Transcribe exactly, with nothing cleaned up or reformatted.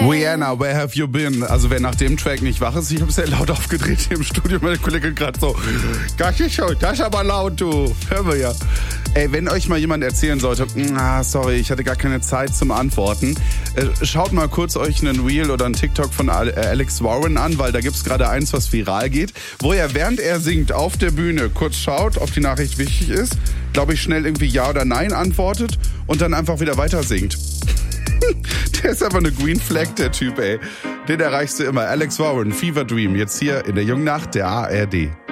Rihanna, where have you been? Also wer nach dem Track nicht wach ist, ich habe sehr laut aufgedreht hier im Studio. Meine Kollegin gerade so, das ist schon, das ist aber laut, du. Hören wir ja. Ey, wenn euch mal jemand erzählen sollte, ah, sorry, ich hatte gar keine Zeit zum Antworten, äh, schaut mal kurz euch einen Reel oder einen TikTok von Alex Warren an, weil da gibt's gerade eins, was viral geht, wo er, während er singt, auf der Bühne kurz schaut, ob die Nachricht wichtig ist, glaube ich, schnell irgendwie Ja oder Nein antwortet und dann einfach wieder weiter singt. Der ist einfach eine Green Flag, der Typ, ey. Den erreichst du immer. Alex Warren, Fever Dream, jetzt hier in der Jungen Nacht der A R D.